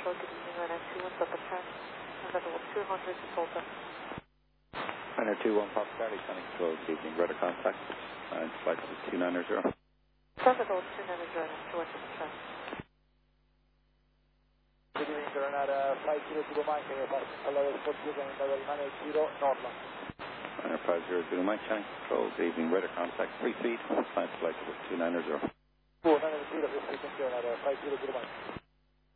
Control, good evening, Ryanair 21 Papa Charlie. I'm level 200 Delta. Ryanair 21 Papa Charlie, County Control, good evening, radar contact, and flight level 290. Delta level 290, Ryanair 21 Papa Charlie. Good evening, Ryanair 500 Mike, level 40 going level 980 Northland. Ryanair 500 Mike, County Control, good evening, radar contact, 3 feet, flight level 290. 290, Ryanair 500 Mike.